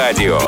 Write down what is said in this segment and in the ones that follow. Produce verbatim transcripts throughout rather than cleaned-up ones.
радио.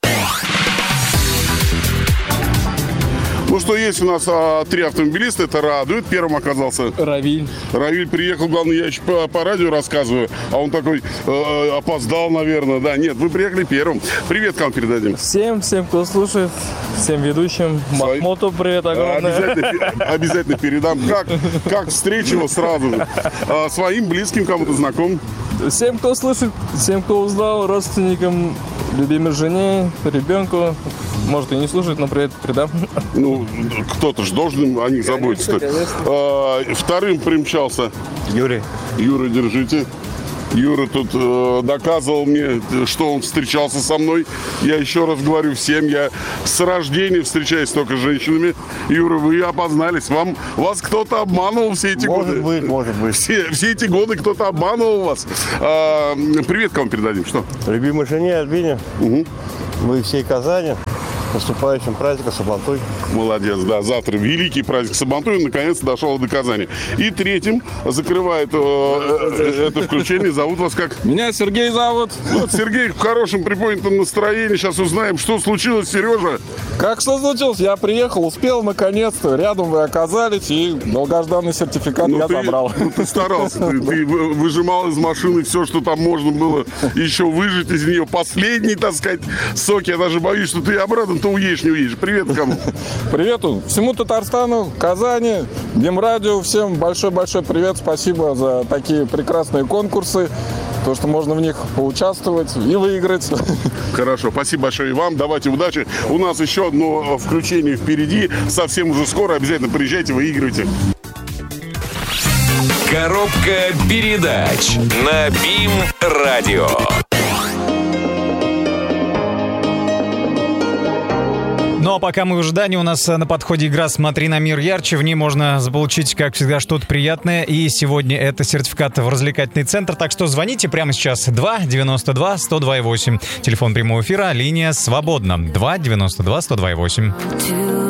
Ну что, есть у нас а, три автомобилиста, это радует. Первым оказался Равиль. Равиль приехал, главное, я еще по, по радио рассказываю, а он такой э, опоздал, наверное. Да, нет, вы приехали первым. Привет, кому передадим? Всем, всем, кто слушает, всем ведущим. Свои... Махмоту привет огромное. Обязательно, обязательно передам. Как, как встретил сразу же. А, своим близким, кому-то знакомым. Всем, кто слышит, всем, кто узнал, родственникам, любимой жене, ребенку. Может, и не слушает, но привет передам. Ну, кто-то же должен о них заботиться. А, вторым примчался Юрий. Юра, держите. Юра тут э, доказывал мне, что он встречался со мной. Я еще раз говорю всем, я с рождения встречаюсь только с женщинами. Юра, вы опознались. Вам, вас кто-то обманывал все эти может годы? Может быть, может быть. Все, все эти годы кто-то обманывал вас. А, привет, кому передадим? Что? Любимой жене Альбине. Угу. Мы всей Казани. Наступающим праздником Сабантуй. Молодец, да. Завтра великий праздник Сабантуй, наконец-то дошел до Казани. И третьим закрывает э, это включение. Зовут вас как? Меня Сергей зовут. Вот Сергей в хорошем приподнятом настроении. Сейчас узнаем, что случилось, Сережа. Как что случилось? Я приехал, успел наконец-то. Рядом вы оказались, и долгожданный сертификат ну, я ты, забрал. Ну, ты старался. Ты, ты выжимал из машины все, что там можно было еще выжать из нее. Последний, так сказать, сок. Я даже боюсь, что ты обратно то уедешь, не уедешь. Привет кому? Привет всему Татарстану, Казани, Демрадио. Всем большой-большой привет. Спасибо за такие прекрасные конкурсы. То, что можно в них поучаствовать и выиграть. Хорошо, спасибо большое и вам. Давайте удачи. У нас еще одно включение впереди. Совсем уже скоро. Обязательно приезжайте, выигрывайте. Коробка передач на БИМ-радио. Ну а пока мы в ожидании, у нас на подходе игра «Смотри на мир ярче». В ней можно заполучить, как всегда, что-то приятное. И сегодня это сертификат в развлекательный центр. Так что звоните прямо сейчас. два девяносто два сто два восемь. Телефон прямого эфира, линия свободна. два девяносто два сто два восемь.